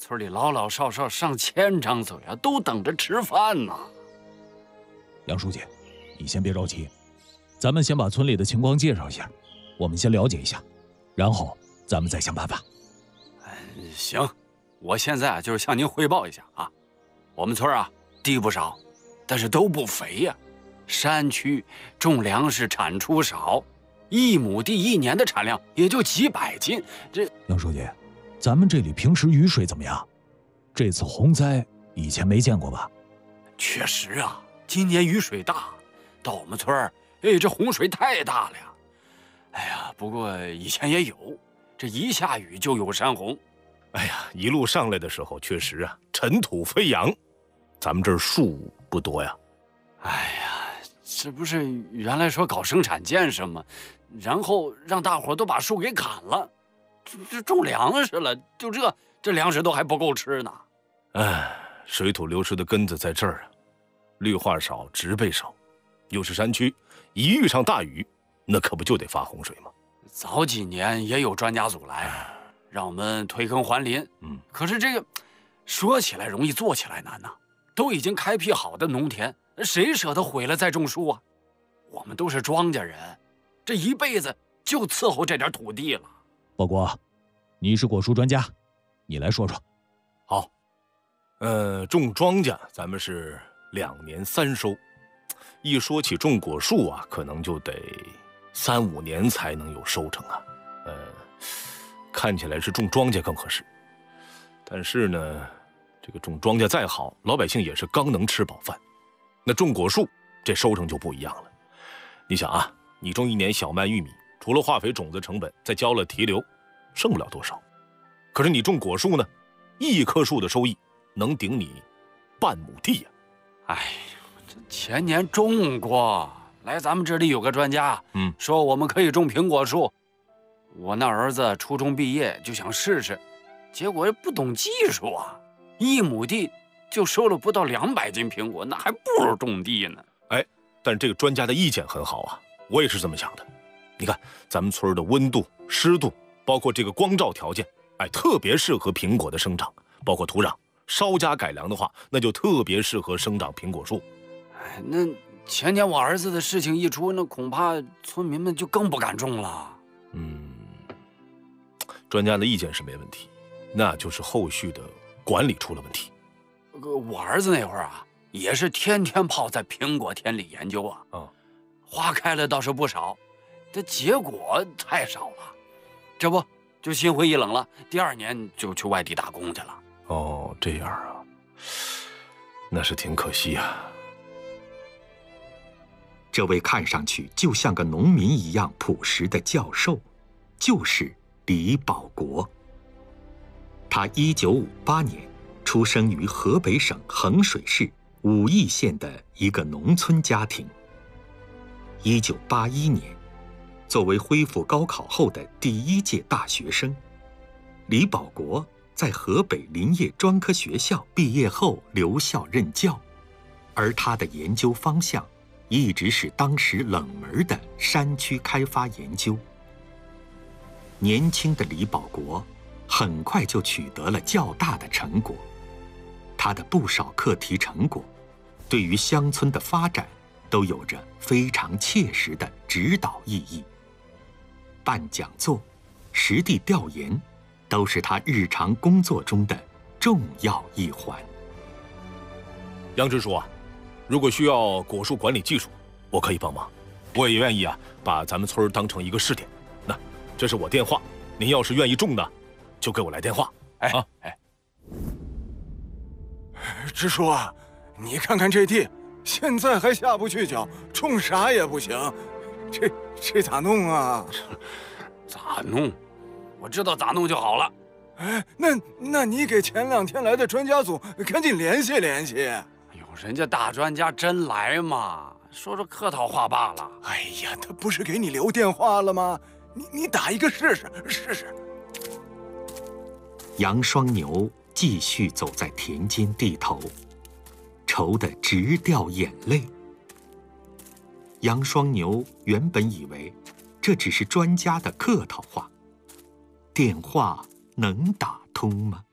村里老老少少上千张嘴啊，都等着吃饭呢。 杨书记，你先别着急，咱们先把村里的情况介绍一下，我们先了解一下，然后咱们再想办法。 行，我现在就是向您汇报一下啊，我们村啊地不少，但是都不肥呀。山区种粮食产出少，1亩地1年的产量也就几百斤。这杨书记，咱们这里平时雨水怎么样？这次洪灾以前没见过吧？ 确实啊，今年雨水大，到我们村儿，这洪水太大了呀。哎呀，不过以前也有，这一下雨就有山洪。 哎呀，一路上来的时候，确实啊，尘土飞扬。咱们这儿树不多呀。 哎呀，这不是原来说搞生产建设吗？然后让大伙都把树给砍了，这种粮食了，就这粮食都还不够吃呢。 哎，水土流失的根子在这儿啊，绿化少，植被少，又是山区，一遇上大雨，那可不就得发洪水吗？ 早几年也有专家组来，让我们退耕还林。可是这个说起来容易，做起来难呐。都已经开辟好的农田，谁舍得毁了再种树啊？我们都是庄稼人，这一辈子就伺候这点土地了。 报国，你是果树专家，你来说说。 好，种庄稼咱们是2年3收，一说起种果树啊，可能就得3、5年才能有收成啊。看起来是种庄稼更合适，但是呢，这个种庄稼再好，老百姓也是刚能吃饱饭。那种果树，这收成就不一样了。你想啊，你种1年小麦、玉米，除了化肥、种子成本，再交了提留，剩不了多少。可是你种果树呢，1棵树的收益能顶你半亩地呀。 哎，这前年种过，来咱们这里有个专家，说我们可以种苹果树。我那儿子初中毕业就想试试，结果不懂技术啊，1亩地就收了不到200斤苹果，那还不如种地呢。 哎，但是这个专家的意见很好啊，我也是这么想的。你看咱们村的温度、湿度，包括这个光照条件，特别适合苹果的生长，包括土壤，稍加改良的话，那就特别适合生长苹果树。 那前年我儿子的事情一出，那恐怕村民们就更不敢种了。 专家的意见是没问题，那就是后续的管理出了问题。 我儿子那会儿啊，也是天天泡在苹果田里研究啊。花开了倒是不少，这结果太少了。这不就心灰意冷了，第2年就去外地打工去了。 哦，这样啊，那是挺可惜啊。 这位看上去就像个农民一样朴实的教授，就是李保国。他1958年出生于河北省衡水市武义县的一个农村家庭。1981年，作为恢复高考后的第1届大学生，李保国在河北林业专科学校毕业后留校任教，而他的研究方向一直是当时冷门的山区开发研究。年轻的李保国很快就取得了较大的成果，他的不少课题成果对于乡村的发展都有着非常切实的指导意义。办讲座、实地调研都是他日常工作中的重要一环。 杨支书啊，如果需要果树管理技术，我可以帮忙，我也愿意啊，把咱们村当成一个试点。那这是我电话，您要是愿意种的，就给我来电话。 支书啊，你看看这地，现在还下不去脚，种啥也不行，这咋弄啊？ 咋弄？我知道咋弄就好了。 那你给前2天来的专家组赶紧联系联系。 哎呦，人家大专家真来嘛，说说客套话罢了。 哎呀，他不是给你留电话了吗？你打一个试试。 杨双牛继续走在田间地头，愁得直掉眼泪。杨双牛原本以为这只是专家的客套话，电话能打通吗？